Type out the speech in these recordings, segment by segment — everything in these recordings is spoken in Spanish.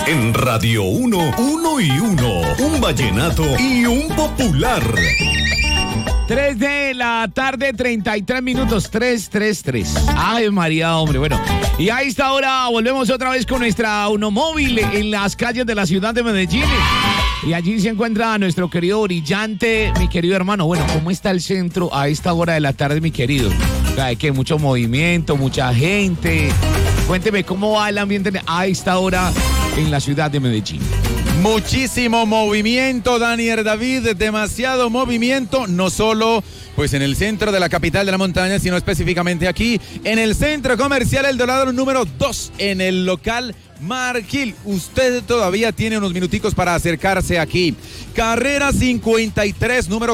En Radio 1, 1 y 1, un vallenato y un popular. 3 de la tarde, 33 minutos, 3. Ay, María, hombre, bueno. Y a esta hora volvemos otra vez con nuestra Unomóvil en las calles de la ciudad de Medellín. Y allí se encuentra nuestro querido brillante, mi querido hermano. Bueno, ¿cómo está el centro a esta hora de la tarde, mi querido? Hay que mucho movimiento, mucha gente. Cuénteme cómo va el ambiente a esta hora en la ciudad de Medellín. Muchísimo movimiento, Daniel David, demasiado movimiento, no solo pues en el centro de la capital de la montaña, sino específicamente aquí en el centro comercial El Dorado número 2, en el local Marquil. Usted todavía tiene unos minuticos para acercarse aquí. Carrera 53, número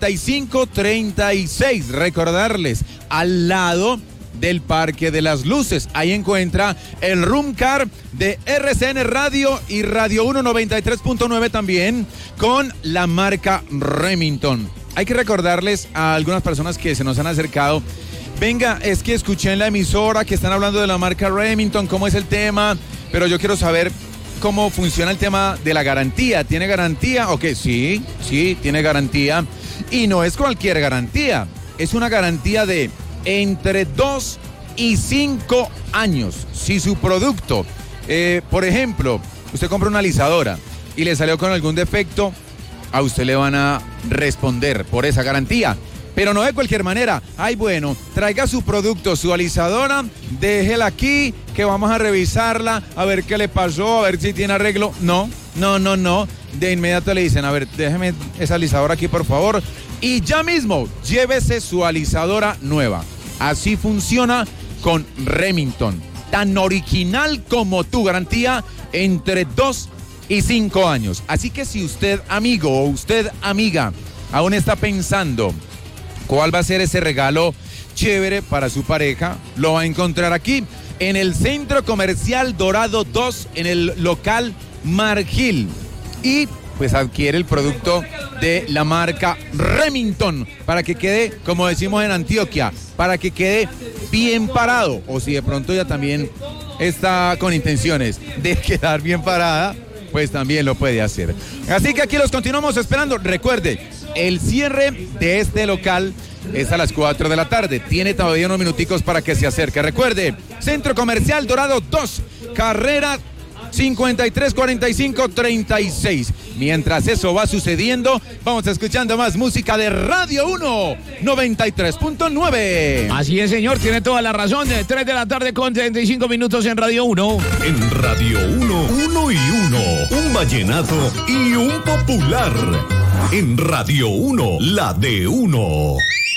4536. Recordarles, al lado del Parque de las Luces. Ahí encuentra el Room Car de RCN Radio y Radio 1 93.9 también con la marca Remington. Hay que recordarles a algunas personas que se nos han acercado. Venga, es que escuché en la emisora que están hablando de la marca Remington, cómo es el tema, pero yo quiero saber cómo funciona el tema de la garantía. ¿Tiene garantía? Ok, sí, tiene garantía. Y no es cualquier garantía, es una garantía de entre 2 y 5 años. Si su producto, por ejemplo, usted compra una alisadora y le salió con algún defecto, a usted le van a responder por esa garantía. Pero no de cualquier manera. Ay, bueno, traiga su producto, su alisadora, déjela aquí, que vamos a revisarla, a ver qué le pasó, a ver si tiene arreglo. No. De inmediato le dicen, a ver, déjeme esa alisadora aquí, por favor. Y ya mismo, llévese su alisadora nueva. Así funciona con Remington. Tan original como tu garantía, entre 2 y 5 años. Así que si usted, amigo o usted, amiga, aún está pensando cuál va a ser ese regalo chévere para su pareja, lo va a encontrar aquí, en el Centro Comercial Dorado 2, en el local Marquil. Y pues adquiere el producto de la marca Remington para que quede, como decimos en Antioquia, para que quede bien parado. O si de pronto ya también está con intenciones de quedar bien parada, pues también lo puede hacer. Así que aquí los continuamos esperando. Recuerde, el cierre de este local es a las 4 de la tarde. Tiene todavía unos minuticos para que se acerque. Recuerde, Centro Comercial Dorado 2, carrera 534536. Mientras eso va sucediendo, vamos escuchando más música de Radio 1 93.9. Así es, señor, tiene toda la razón. 3 de la tarde con 35 minutos en Radio 1. En Radio 1, 1 y 1, un vallenato y un popular. En Radio 1, la de 1.